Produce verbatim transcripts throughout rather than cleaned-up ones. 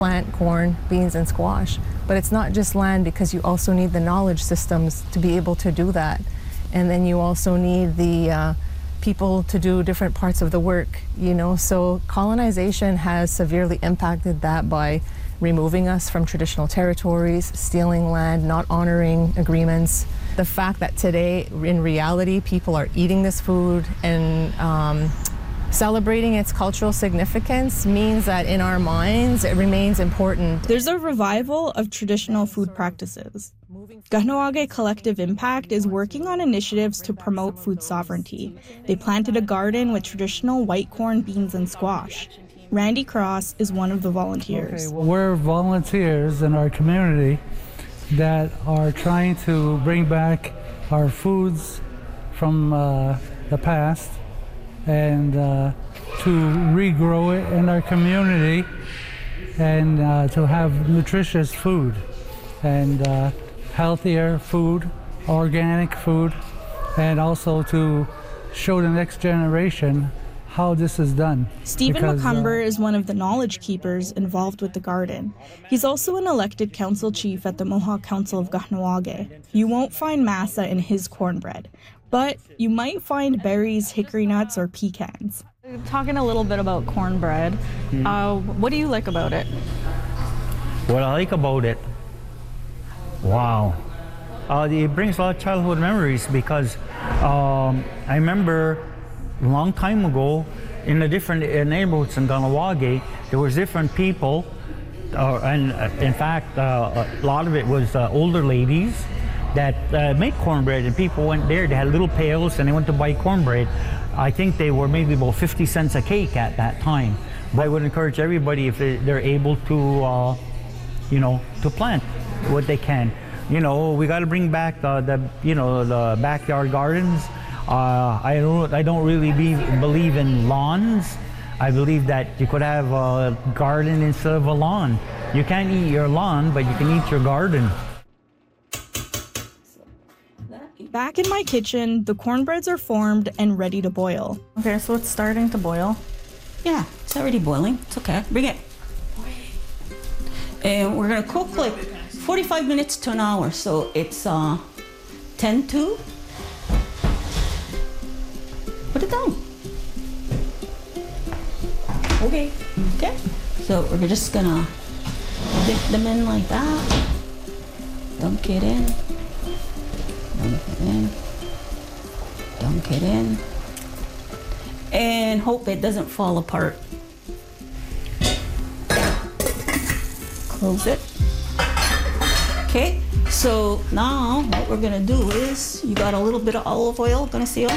plant corn, beans, and squash. But it's not just land, because you also need the knowledge systems to be able to do that. And then you also need the uh, people to do different parts of the work, you know. So colonization has severely impacted that by removing us from traditional territories, stealing land, not honoring agreements. The fact that today, in reality, people are eating this food and um, celebrating its cultural significance means that in our minds, it remains important. There's a revival of traditional food practices. Kahnawake Collective Impact is working on initiatives to promote food sovereignty. They planted a garden with traditional white corn, beans, and squash. Randy Cross is one of the volunteers. Okay, well, we're volunteers in our community that are trying to bring back our foods from uh, the past and uh, to regrow it in our community and uh, to have nutritious food and uh, healthier food, organic food, and also to show the next generation how this is done. Stephen because, McCumber uh, is one of the knowledge keepers involved with the garden. He's also an elected council chief at the Mohawk Council of Kahnawake. You won't find masa in his cornbread, but you might find berries, hickory nuts, or pecans. Talking a little bit about cornbread, mm. uh, what do you like about it? What I like about it? Wow. Uh, it brings a lot of childhood memories because um, I remember a long time ago in the different uh, neighborhoods in Kahnawake, there was different people, uh, and uh, in fact, uh, a lot of it was uh, older ladies that uh, made cornbread, and people went there, they had little pails and they went to buy cornbread. I think they were maybe about fifty cents a cake at that time. But I would encourage everybody, if they, they're able to, uh, you know, to plant what they can. You know, we got to bring back the, the, you know, the backyard gardens. Uh, I don't, I don't really be, believe in lawns. I believe that you could have a garden instead of a lawn. You can't eat your lawn, but you can eat your garden. Back in my kitchen, the cornbreads are formed and ready to boil. Okay, so it's starting to boil. Yeah, it's already boiling. It's okay. Bring it. And we're gonna cook like forty-five minutes to an hour. So it's uh, ten to. Put it down. Okay. Okay. So we're just gonna dip them in like that. Dunk it in. Dunk it in. Dunk it in. And hope it doesn't fall apart. Close it. Okay, so now what we're gonna do is, you got a little bit of olive oil, gonna seal.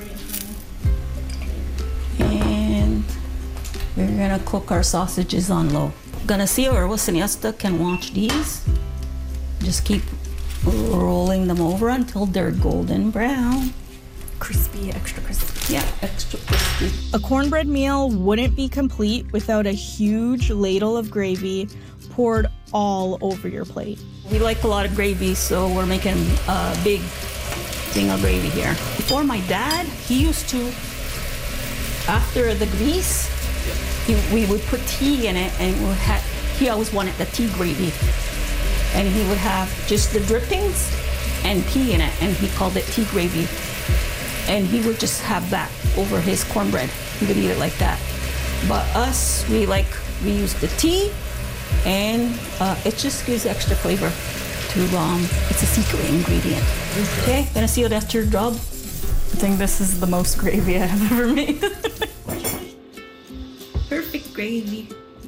And we're gonna cook our sausages on low. Gonna see our wasaniasta can watch these. Just keep rolling them over until they're golden brown. Crispy, extra crispy. Yeah, extra crispy. A cornbread meal wouldn't be complete without a huge ladle of gravy poured all over your plate. We like a lot of gravy, so we're making a big thing of gravy here. Before, my dad, he used to, after the grease, he, we would put tea in it, and we had, he always wanted the tea gravy. And he would have just the drippings and tea in it, and he called it tea gravy. And he would just have that over his cornbread. He would eat it like that. But us, we like, we use the tea, and uh, it just gives extra flavor to, um, it's a secret ingredient. Okay, gonna seal it after your job. I think this is the most gravy I have ever made. Perfect gravy.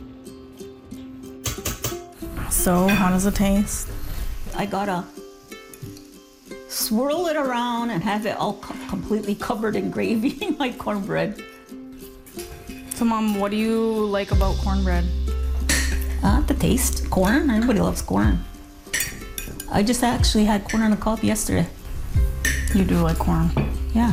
So, how does it taste? I gotta swirl it around and have it all co completely covered in gravy, like cornbread. So, Mom, what do you like about cornbread? Uh, the taste. Corn. Everybody loves corn. I just actually had corn on the cob yesterday. You do like corn? Yeah.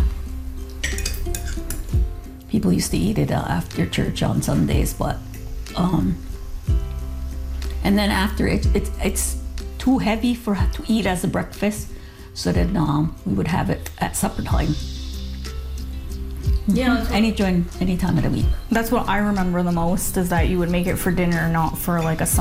People used to eat it uh, after church on Sundays, but um, and then after it, it, it's too heavy for to eat as a breakfast, so then um, we would have it at supper time. Yeah, any joint, any time of the week. That's what I remember the most, is that you would make it for dinner, not for like a